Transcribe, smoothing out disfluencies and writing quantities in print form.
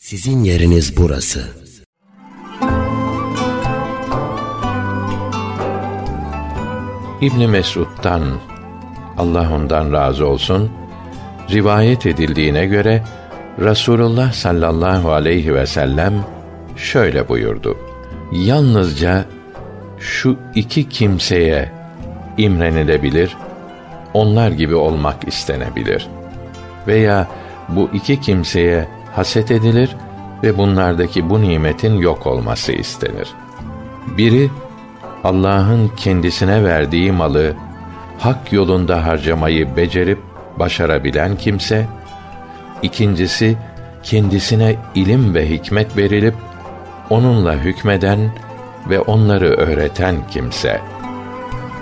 Sizin yeriniz burası. İbn Mesud'dan, Allah ondan razı olsun, rivayet edildiğine göre Rasulullah sallallahu aleyhi ve sellem şöyle buyurdu: Yalnızca şu iki kimseye imrenilebilir, onlar gibi olmak istenebilir. Veya bu iki kimseye haset edilir ve bunlardaki bu nimetin yok olması istenir. Biri, Allah'ın kendisine verdiği malı hak yolunda harcamayı becerip başarabilen kimse, ikincisi, kendisine ilim ve hikmet verilip onunla hükmeden ve onları öğreten kimse.